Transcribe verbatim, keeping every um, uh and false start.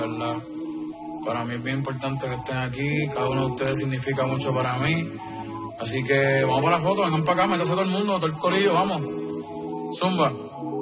¿verdad? Para mí es bien importante que estén aquí, cada uno de ustedes significa mucho para mí. Así que vamos para la foto, vengan para acá, métase todo el mundo, todo el corillo, vamos. Zumba.